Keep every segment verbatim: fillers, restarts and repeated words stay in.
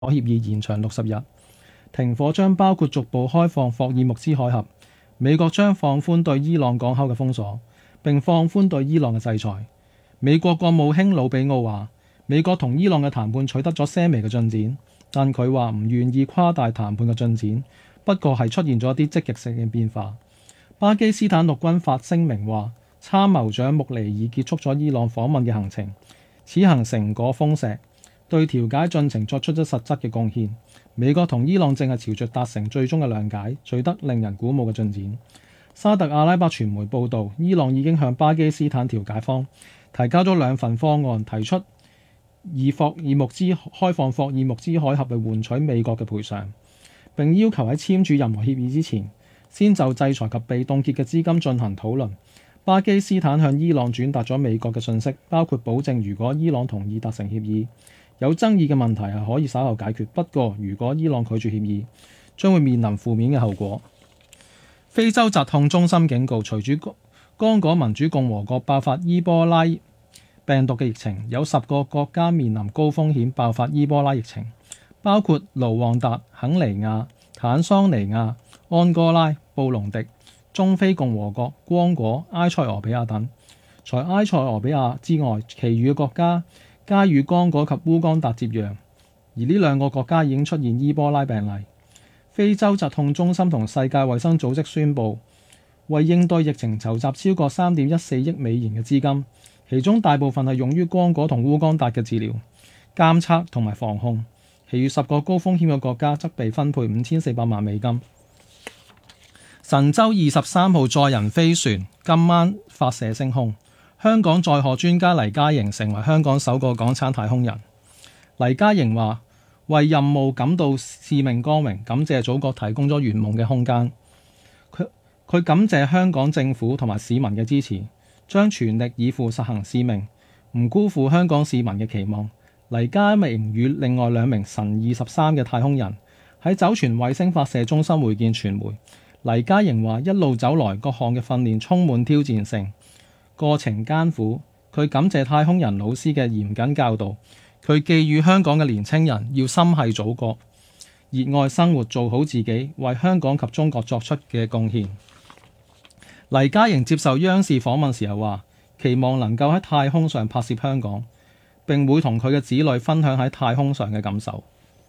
協議延長六十日。停火將包括逐步開放霍爾木茲海峽，美國將放寬對伊朗港口嘅封鎖，並放寬對伊朗嘅制裁。美國國務卿魯比奧話，美國同伊朗嘅談判取得咗些微嘅進展，但佢話唔願意誇大談判嘅進展，不過係出現咗一啲積極性嘅變化。巴基斯坦陸軍發聲明話，參謀長穆尼爾結束咗伊朗訪問嘅行程，此行成果豐碩，對調解進程作出咗實質嘅貢獻。美國同伊朗正係朝着達成最終嘅諒解，取得令人鼓舞嘅進展。沙特阿拉伯傳媒報導，伊朗已經向巴基斯坦調解方提交咗兩份方案，提出以霍爾木茲開放霍爾木茲海峽嚟換取美國嘅賠償，並要求喺簽署任何協議之前，先就制裁及被凍結嘅資金進行討論。巴基斯坦向伊朗轉達咗美國嘅訊息，包括保證如果伊朗同意達成協議，有爭議嘅問題係可以稍後解決，不過如果伊朗拒絕協議，將會面臨負面嘅後果。非洲疾控中心警告，隨住剛果民主共和國爆發伊波拉病毒嘅疫情，有十個國家面臨高風險爆發伊波拉疫情，包括盧旺達、肯尼亞、坦桑尼亞、安哥拉、布隆迪、中非共和國、剛果、埃塞俄比亞等。除埃塞俄比亞之外，其餘嘅國家皆與剛果及烏干達接壤，而呢兩個國家已經出現伊波拉病例。非洲疾控中心同世界衛生組織宣布，為應對疫情籌集超過三點一四億美元嘅資金，其中大部分係用於剛果同烏干達嘅治療、監測同埋防控，其餘十個高風險嘅國家則被分配五千四百萬美金。神舟二十三號載人飛船今晚發射升空，香港載荷專家黎嘉瑩成為香港首個港產太空人。黎嘉瑩話：為任務感到使命光榮，感謝祖國提供咗圓夢嘅空間。佢佢感謝香港政府同埋市民嘅支持，將全力以赴實行使命，唔辜負香港市民嘅期望。黎嘉瑩與另外兩名神二十三嘅太空人喺酒泉衛星發射中心會見傳媒。黎嘉瑩話：一路走來，各項嘅訓練充滿挑戰性，過程艱苦。佢感謝太空人老師嘅嚴謹教導。佢寄語香港嘅年青人要心繫祖國，熱愛生活，做好自己，為香港及中國作出嘅貢獻。黎嘉瑩接受央視訪問時候話：期望能夠喺太空上拍攝香港，並會同佢嘅子女分享喺太空上嘅感受。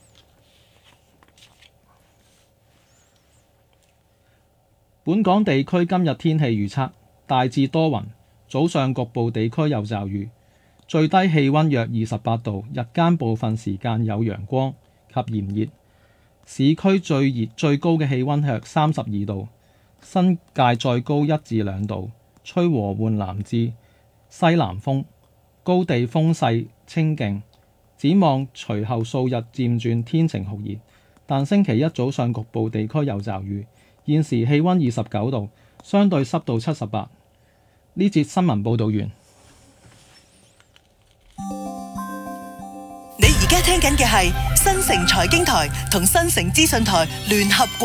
本港地區今日天氣預測大致多雲，早上局部地區有驟雨，最低氣溫約二十八度，日間部分時間有陽光及炎熱，市區最熱最高嘅氣溫約三十二度，新界再高一至兩度，吹和緩南至西南風，高地風勢清勁。展望隨後數日漸轉天晴酷熱，但星期一早上局部地區有驟雨。現時氣溫二十九度，相對濕度七十八。呢節新聞報導完。 你而家聽緊嘅係新城財經台同新城資訊台聯合